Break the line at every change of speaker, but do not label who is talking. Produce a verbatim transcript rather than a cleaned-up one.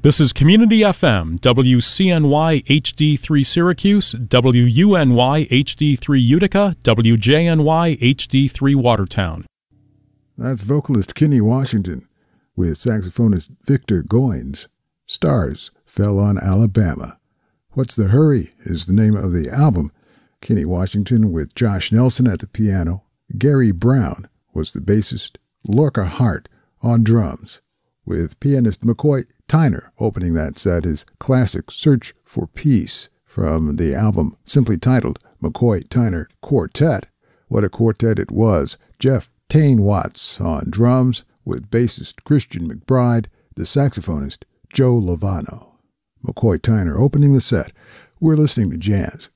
This is Community F M, W C N Y H D three Syracuse, W U N Y H D three Utica, W J N Y H D three Watertown.
That's vocalist Kenny Washington with saxophonist Victor Goines. Stars Fell on Alabama. What's the Hurry is the name of the album. Kenny Washington with Josh Nelson at the piano. Gary Brown was the bassist. Lorca Hart on drums, with pianist McCoy Tyner opening that set, his classic Search for Peace from the album simply titled McCoy Tyner Quartet. What a quartet it was. Jeff Tane Watts on drums, with bassist Christian McBride, the saxophonist Joe Lovano. McCoy Tyner opening the set. We're listening to jazz